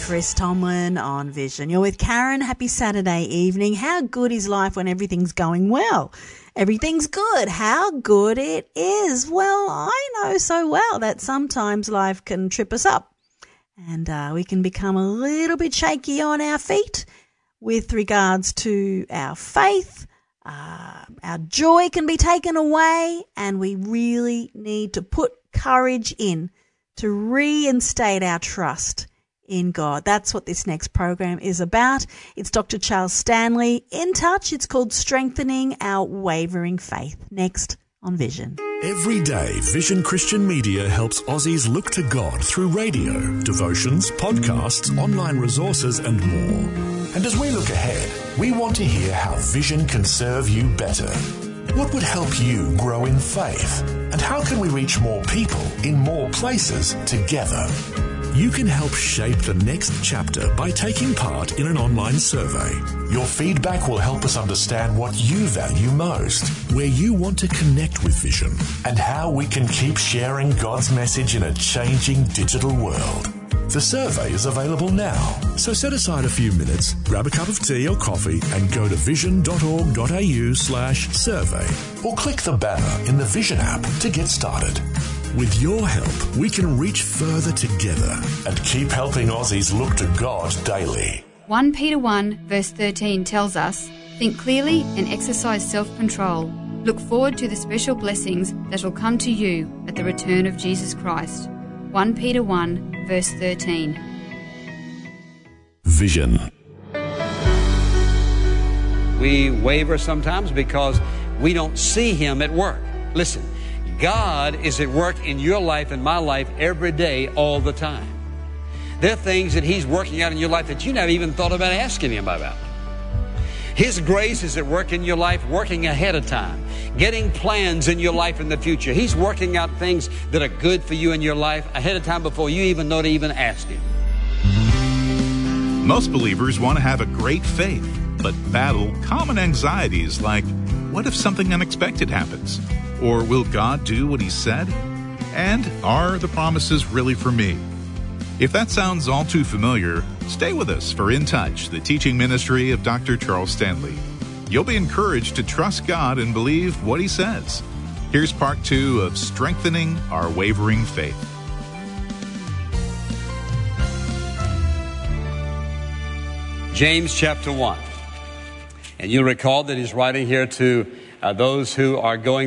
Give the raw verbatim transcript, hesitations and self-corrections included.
Chris Tomlin on Vision. You're with Karen. Happy Saturday evening. How good is life when everything's going well? Everything's good. How good it is. Well, I know so well that sometimes life can trip us up and uh, we can become a little bit shaky on our feet with regards to our faith. Uh, our joy can be taken away, and we really need to put courage in to reinstate our trust in God. That's what this next program is about. It's Doctor Charles Stanley in touch. It's called Strengthening Our Wavering Faith. Next on Vision. Every day, Vision Christian Media helps Aussies look to God through radio, devotions, podcasts, online resources and more. And as we look ahead, we want to hear how Vision can serve you better. What would help you grow in faith? And how can we reach more people in more places together? You can help shape the next chapter by taking part in an online survey. Your feedback will help us understand what you value most, where you want to connect with Vision, and how we can keep sharing God's message in a changing digital world. The survey is available now, so set aside a few minutes, grab a cup of tea or coffee and go to vision.org.au slash survey, or click the banner in the Vision app to get started. With your help, we can reach further together and keep helping Aussies look to God daily. First Peter one verse thirteen tells us, think clearly and exercise self-control. Look forward to the special blessings that will come to you at the return of Jesus Christ. First Peter one verse thirteen. Vision. We waver sometimes because we don't see Him at work. Listen, God is at work in your life and my life every day, all the time. There are things that He's working out in your life that you never even thought about asking Him about. His grace is at work in your life, working ahead of time, getting plans in your life in the future. He's working out things that are good for you in your life ahead of time before you even know to even ask Him. Most believers want to have a great faith, but battle common anxieties like, what if something unexpected happens? Or will God do what He said? And are the promises really for me? If that sounds all too familiar, stay with us for In Touch, the teaching ministry of Doctor Charles Stanley. You'll be encouraged to trust God and believe what He says. Here's part two of Strengthening Our Wavering Faith. James chapter one. And you'll recall that he's writing here to uh, those who are going